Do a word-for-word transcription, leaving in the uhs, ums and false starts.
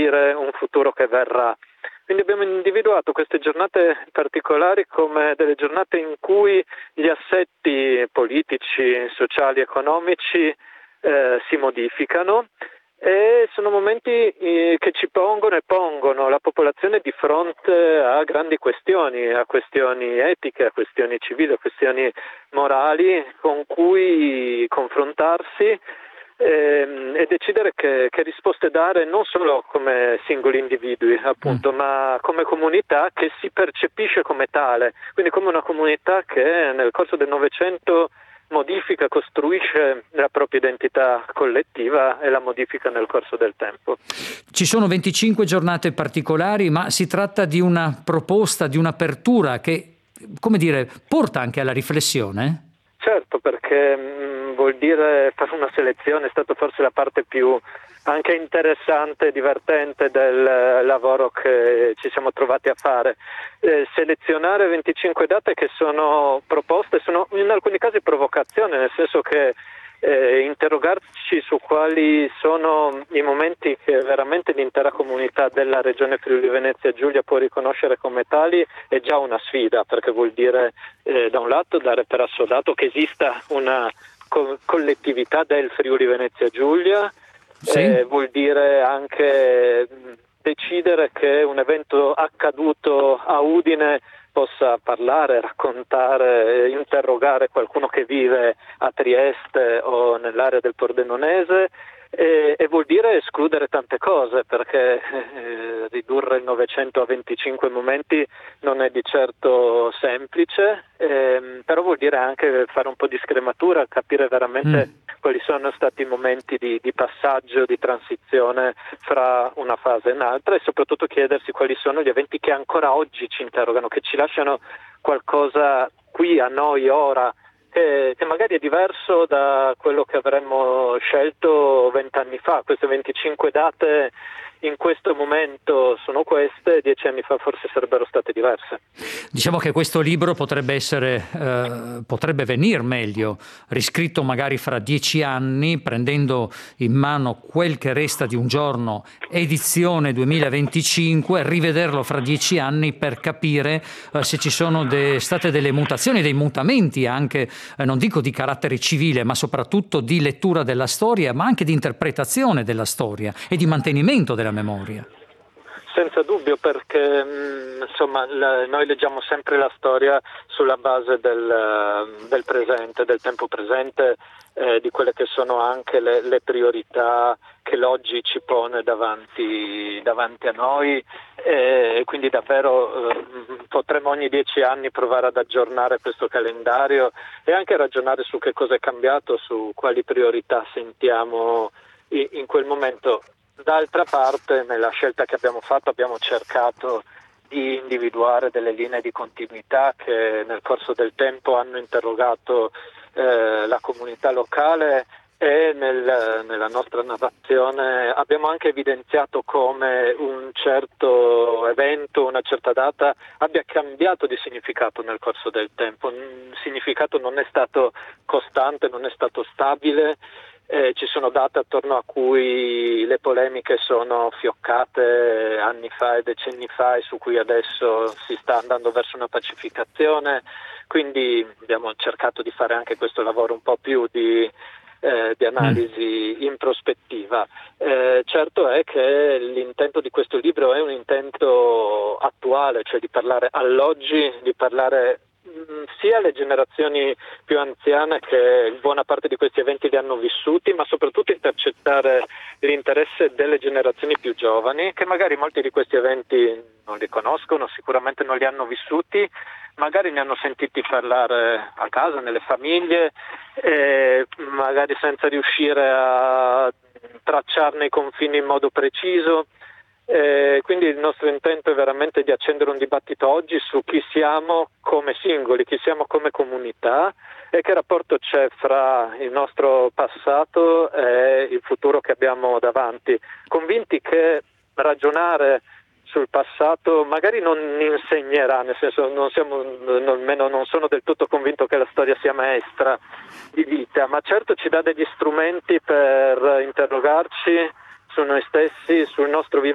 costruire un futuro che verrà. Quindi abbiamo individuato queste giornate particolari come delle giornate in cui gli assetti politici, sociali, economici eh, si modificano, e sono momenti eh, che ci pongono e pongono la popolazione di fronte a grandi questioni, a questioni etiche, a questioni civili, a questioni morali con cui confrontarsi ehm, e decidere che, che risposte dare, non solo come singoli individui appunto, mm. ma come comunità che si percepisce come tale, quindi come una comunità che nel corso del Novecento modifica, costruisce la propria identità collettiva e la modifica nel corso del tempo. Ci sono venticinque giornate particolari, ma si tratta di una proposta, di un'apertura che, come dire, porta anche alla riflessione? Certo, perché mh, vuol dire fare una selezione, è stata forse la parte più anche interessante e divertente del lavoro che ci siamo trovati a fare. Eh, selezionare venticinque date che sono proposte, sono in alcuni casi provocazioni, nel senso che eh, interrogarci su quali sono i momenti che veramente l'intera comunità della regione Friuli Venezia Giulia può riconoscere come tali è già una sfida, perché vuol dire eh, da un lato dare per assodato che esista una co- collettività del Friuli Venezia Giulia. Sì. Eh, vuol dire anche decidere che un evento accaduto a Udine possa parlare, raccontare, interrogare qualcuno che vive a Trieste o nell'area del Pordenonese, e, e vuol dire escludere tante cose, perché eh, ridurre il Novecento a venticinque momenti non è di certo semplice, ehm, però vuol dire anche fare un po' di scrematura, capire veramente mm. quali sono stati i momenti di, di passaggio, di transizione fra una fase e un'altra, e soprattutto chiedersi quali sono gli eventi che ancora oggi ci interrogano, che ci lasciano qualcosa qui a noi ora, che, che magari è diverso da quello che avremmo scelto vent'anni fa. Queste venticinque date in questo momento sono queste, dieci anni fa forse sarebbero state diverse. Diciamo che questo libro potrebbe essere, eh, potrebbe venir meglio, riscritto magari fra dieci anni, prendendo in mano quel che resta di un giorno, edizione duemilaventicinque, rivederlo fra dieci anni per capire eh, se ci sono de- state delle mutazioni, dei mutamenti anche, eh, non dico di carattere civile, ma soprattutto di lettura della storia, ma anche di interpretazione della storia e di mantenimento della memoria. Senza dubbio, perché mh, insomma la, noi leggiamo sempre la storia sulla base del, del presente, del tempo presente, eh, di quelle che sono anche le, le priorità che l'oggi ci pone davanti, davanti a noi, e quindi davvero eh, potremo ogni dieci anni provare ad aggiornare questo calendario e anche ragionare su che cosa è cambiato, su quali priorità sentiamo in, in quel momento. D'altra parte, nella scelta che abbiamo fatto abbiamo cercato di individuare delle linee di continuità che nel corso del tempo hanno interrogato eh, la comunità locale, e nel, nella nostra narrazione abbiamo anche evidenziato come un certo evento, una certa data abbia cambiato di significato nel corso del tempo. Il significato non è stato costante, non è stato stabile. Eh, ci sono date attorno a cui le polemiche sono fioccate anni fa e decenni fa, e su cui adesso si sta andando verso una pacificazione, quindi abbiamo cercato di fare anche questo lavoro un po' più di, eh, di analisi mm. in prospettiva. Eh, certo è che l'intento di questo libro è un intento attuale, cioè di parlare all'oggi, di parlare sia alle generazioni più anziane che buona parte di questi eventi li hanno vissuti, ma soprattutto intercettare l'interesse delle generazioni più giovani, che magari molti di questi eventi non li conoscono, sicuramente non li hanno vissuti, magari ne hanno sentiti parlare a casa, nelle famiglie, e magari senza riuscire a tracciarne i confini in modo preciso. Eh, quindi il nostro intento è veramente di accendere un dibattito oggi su chi siamo come singoli, chi siamo come comunità, e che rapporto c'è fra il nostro passato e il futuro che abbiamo davanti, convinti che ragionare sul passato magari non insegnerà, nel senso non siamo, almeno non sono del tutto convinto che la storia sia maestra di vita, ma certo ci dà degli strumenti per interrogarci su noi stessi, sul nostro vivere